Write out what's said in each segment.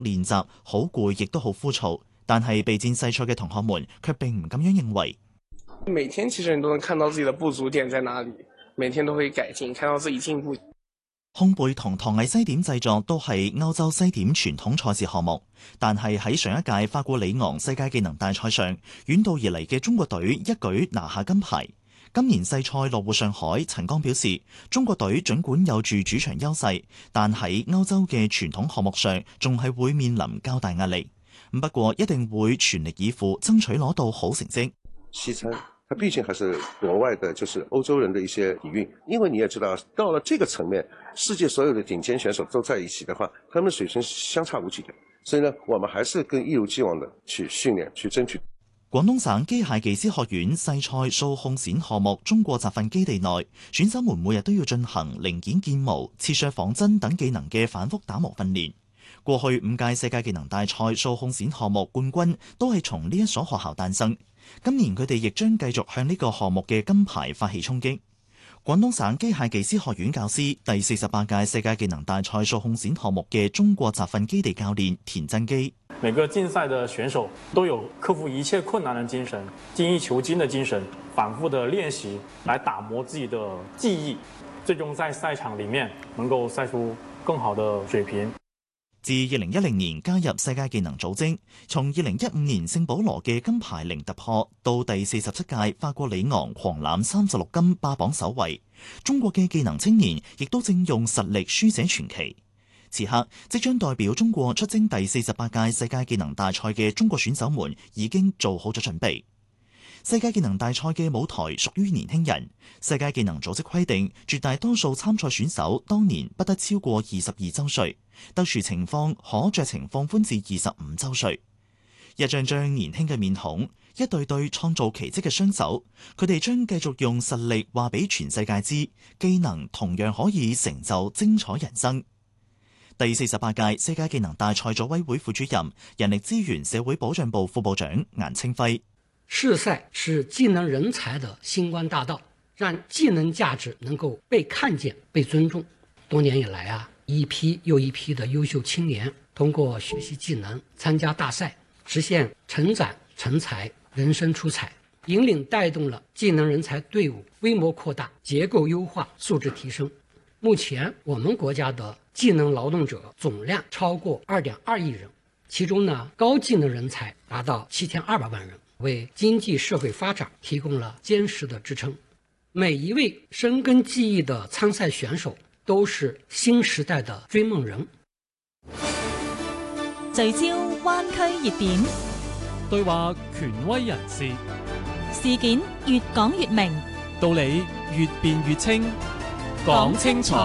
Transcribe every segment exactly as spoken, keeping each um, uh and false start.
練習，好攰，亦都好枯燥。但係備戰世賽嘅同學們卻並唔咁樣認為。 每天其實你都能看到自己的不足點在哪裡，每天都會改進，看到自己進步。 烘焙同糖藝西點製作都係歐洲西點傳統賽事項目，但係喺上一屆法國里昂世界技能大賽上，遠道而嚟嘅中國隊一舉拿下金牌。今年世賽落戶上海，陳剛表示，中國隊儘管有住主場優勢，但喺歐洲嘅傳統項目上，仲係會面臨較大壓力。不過一定會全力以赴，爭取攞到好成績。 西餐，它畢竟還是國外的，就是歐洲人的一些底蘊。因為你也知道，到了這個層面，世界所有的頂尖選手都在一起的話，他們水平相差無幾的。所以呢，我們還是更一如既往的去訓練，去爭取。 廣東省機械技師學院世賽數控線項目中國集訓基地內，選手們每日都要進行零件建模、切削仿真等技能嘅反覆打磨訓練。過去五屆世界技能大賽數控線項目冠軍都係從呢一所學校誕生。今年佢哋亦將繼續向呢個項目嘅金牌發起衝擊。廣東省機械技師學院教師、第四十八屆世界技能大賽數控線項目嘅中國集訓基地教練田振基。 每個競賽的選手都有克服一切困難的精神，精益求精的精神，反覆的練習來打磨自己的技藝，最終在賽場裡面能夠賽出更好的水平。 自二零一零年加入世界技能組織，從二零一五年聖保羅嘅金牌零突破到第四十七屆法國里昂狂攬三十六金霸榜首位，中國嘅技能青年亦都正用實力書寫傳奇。此刻，即將代表中國出征第四十八屆世界技能大賽嘅中國選手們已經做好咗準備。世界技能大賽嘅舞台屬於年輕人，世界技能組織規定，絕大多數參賽選手當年不得超過二十二周歲，特殊情況可酌情放寬至二十五周歲。一張張年輕嘅面孔，一對對創造奇蹟嘅雙手，佢哋將繼續用實力話俾全世界知，技能同樣可以成就精彩人生。第四十八屆世界技能大賽組委會副主任、人力資源社會保障部副部長顏清輝： 世賽是技能人才的星光大道，讓技能價值能夠被看見、被尊重。多年以來啊，一批又一批的優秀青年通過學習技能、參加大賽，實現成長成才、人生出彩，引領帶動了技能人才隊伍規模擴大、結構優化、素質提升。目前我們國家的技能勞動者總量超過二點二億人，其中呢，高技能人才達到七千二百萬人，為經濟社會發展提供了堅實的支撐。每一位深耕技藝的參賽選手都是新時代的追夢人。 聚焦灣區熱點， 對話權威人士， 事件越講越明， 道理越辯越清。講清楚，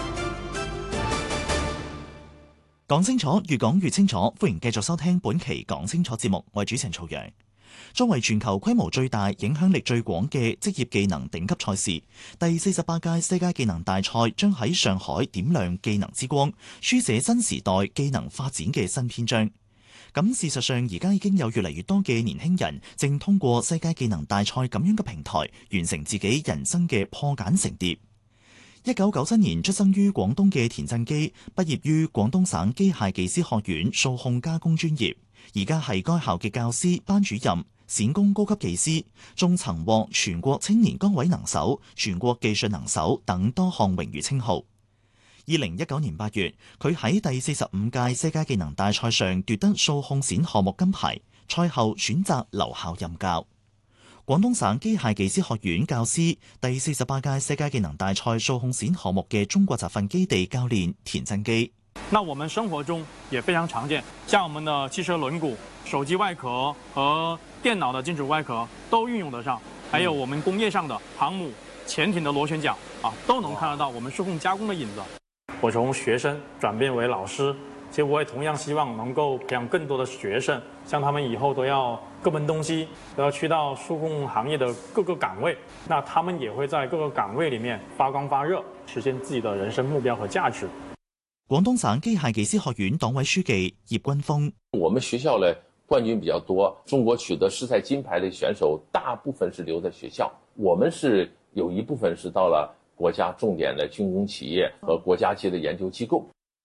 講清楚，越講越清楚。歡迎繼續收聽本期講清楚節目，我係主持人曹陽。作為全球規模最大、影響力最廣嘅職業技能頂級賽事，第四十八屆世界技能大賽將喺上海點亮技能之光，書寫新時代技能發展嘅新篇章。咁事實上，而家已經有越嚟越多嘅年輕人正通過世界技能大賽咁樣嘅平台，完成自己人生嘅破繭成蝶。一九九七年出生於廣東嘅田振基，畢業於廣東省機械技師學院數控加工專業，而家係該校嘅教師、班主任、銑工高級技師，仲曾獲全國青年崗位能手、全國技術能手等多項榮譽稱號。二零一九年八月，佢喺第四十五屆世界技能大賽上奪得數控線項目金牌，賽後選擇留校任教。廣東省機械技師學院教師，第四十八屆世界技能大賽數控線項目嘅中國集訓基地教練田振基。 那我們生活中也非常常見，像我們的汽車輪毂、手機外殼和電腦的金屬外殼都運用得上，還有我們工業上的航母、潛艇的螺旋槳啊，都能看得到我們數控加工的影子。我從學生轉變為老師，其實我也同樣希望能夠培養更多的學生，像他們以後都要各奔東西，都要去到數控行業的各個崗位，那他們也會在各個崗位裡面發光發熱，實現自己的人生目標和價值。 廣東省機械技師學院黨委書記葉軍峰： 我們學校呢冠軍比較多，中國取得世賽金牌的選手大部分是留在學校，我們是有一部分是到了國家重點的軍工企業和國家級的研究機構。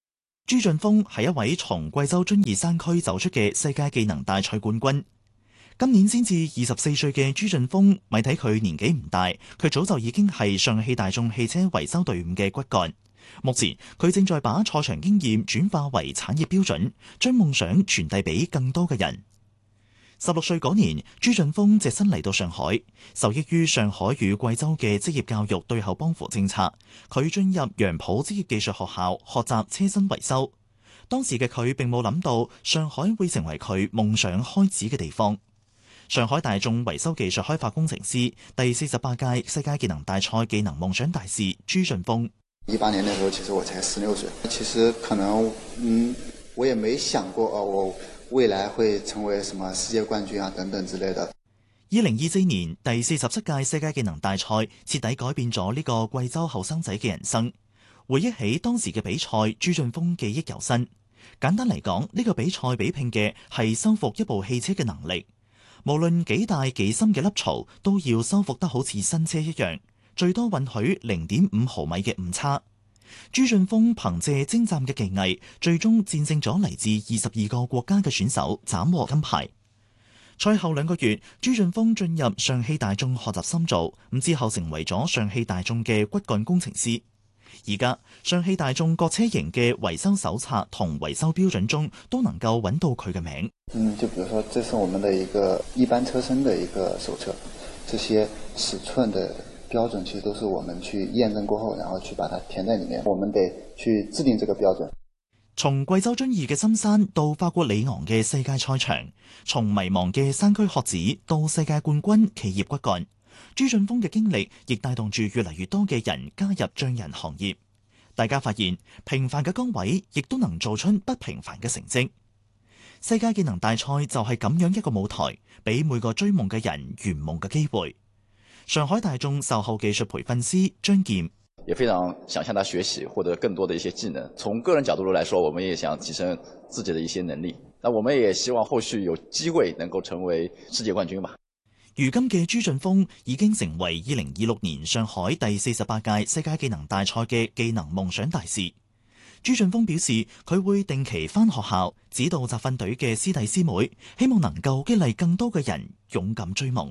朱俊峰係一位從貴州遵義山區走出嘅世界技能大賽冠軍。今年先至二十四歲嘅朱俊峰，咪睇佢年紀唔大，佢早就已經係上汽大眾汽車維修隊伍嘅骨幹。目前佢正在把賽場經驗轉化為產業標準，將夢想傳遞俾更多嘅人。十六歲嗰年，朱俊峰隻身嚟到上海，受益於上海與貴州嘅職業教育對口幫扶政策，佢進入楊浦職業技術學校學習車身維修。當時嘅佢並冇諗到上海會成為佢夢想開始嘅地方。上海大眾維修技術開發工程師，第四十八屆世界技能大賽技能夢想大使朱俊峰。 一八年那時候，其實我才十六歲，其實可能，嗯，我也沒想過，哦，我未來會成為什麼世界冠軍啊等等之類的。 二零二四年第四十七屆世界技能大賽徹底改變咗呢個貴州後生仔嘅人生。回憶起當時嘅比賽，朱俊峰記憶猶新。簡單嚟講，呢個比賽比拼嘅係修復一部汽車嘅能力，無論幾大幾深嘅凹槽，都要修復得好似新車一樣，最多允許零點五毫米嘅誤差。朱俊峰憑借精湛嘅技藝，最終戰勝咗嚟自二十二個國家嘅選手，斬獲金牌。賽後兩個月，朱俊峰進入上汽大眾學習深造，咁之後成為咗上汽大眾嘅骨幹工程師。而家上汽大眾各車型嘅維修手冊同維修標準中，都能夠揾到佢嘅名。 嗯，就比如說，這是我們的一個一般車身的一個手冊，這些尺寸的標準其實都是我們去驗證過後，然後去把它填在裡面。我們得去制定這個標準。 從貴州遵義嘅深山到法國里昂嘅世界賽場，從迷茫嘅山區學子到世界冠軍企業骨幹，朱俊峰嘅經歷亦帶動住越嚟越多嘅人加入匠人行業。大家發現平凡嘅崗位亦都能做出不平凡嘅成績。世界技能大賽就係咁樣一個舞台，俾每個追夢嘅人圓夢嘅機會。上海大眾售後技術培訓師張劍也非常想向他學習，獲得更多的一些技能。從個人角度來說，我們也想提升自己的一些能力。那我們也希望後續有機會能夠成為世界冠軍吧。 如今嘅朱俊峰已經成為二零二六年上海第四十八屆世界技能大賽嘅技能夢想大使。朱俊峰表示，佢會定期返學校指導集訓隊嘅師弟師妹，希望能夠激勵更多嘅人勇敢追夢。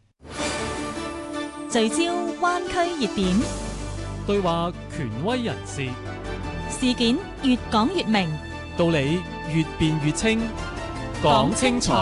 聚焦灣區熱點， 對話權威人士， 事件越講越明， 道理越辯越清，講清楚。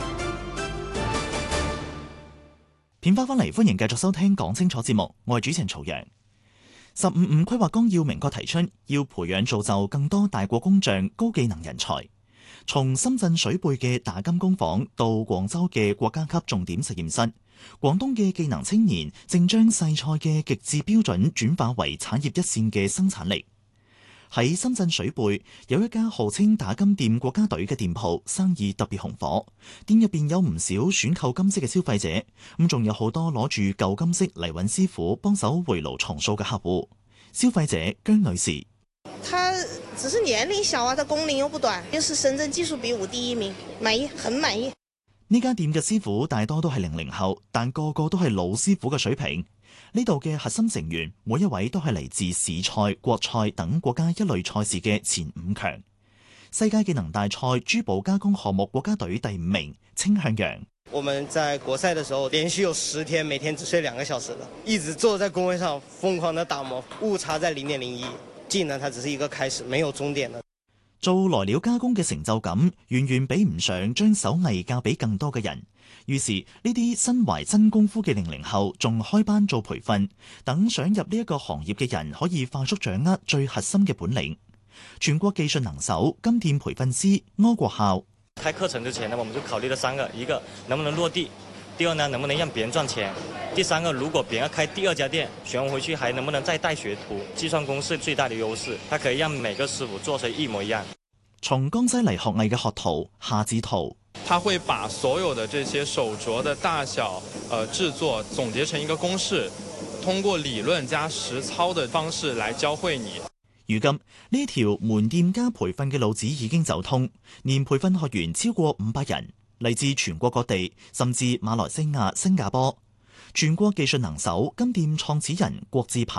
片花翻嚟，歡迎繼續收聽講清楚節目，我係主持人曹陽。十五五規劃綱要明確提出，要培養造就更多大國工匠、高技能人才。從深圳水貝嘅打金工坊到廣州嘅國家級重點實驗室，廣東嘅技能青年正將細菜嘅極致標準轉化為產業一線嘅生產力。喺深圳水貝有一家號稱打金店國家隊嘅店鋪，生意特別紅火。店入邊有唔少選購金飾嘅消費者，咁仲有好多攞住舊金飾嚟揾師傅幫手回爐重塑嘅客戶。消費者姜女士， 他只是年齡小啊，他工齡又不短，又是深圳技術比武第一名，滿意，很滿意。 呢家店嘅師傅大多都係零零後，但個個都係老師傅嘅水平。呢度嘅核心成員，每一位都係嚟自市賽、國賽等國家一類賽事嘅前五強。世界技能大賽珠寶加工項目國家隊第五名，清向陽。 我們在國賽的時候，連續有十天，每天只睡兩個小時的，一直坐在工位上瘋狂的打磨，誤差在零點零一。技能它只是一個開始，沒有終點的。 做來料加工嘅成就感，遠遠比唔上將手藝教俾更多嘅人。於是呢啲身懷真功夫嘅零零後，仲開班做培訓，等想入呢一個行業嘅人可以快速掌握最核心嘅本領。全國技術能手金店培訓師柯國孝， 開課程之前呢，我們就考慮了三個：一個能不能落地，第二呢能不能讓別人賺錢，第三個如果別人要開第二家店，學完回去還能不能再帶學徒。計算公式最大的優勢，它可以讓每個師傅做成一模一樣。 從江西嚟學藝嘅學徒夏志圖， 他會把所有的這些手鐲的大小、呃製作總結成一個公式，通過理論加實操的方式來教會你。 如今呢條門店加培訓嘅路子已經走通，年培訓學員超過五百人，嚟自全國各地，甚至馬來西亞、新加坡。全國技術能手金店創始人郭志鵬，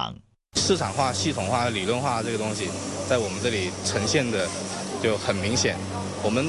市场化、系统化、理论化这个东西，在我们这里呈现的就很明显。我们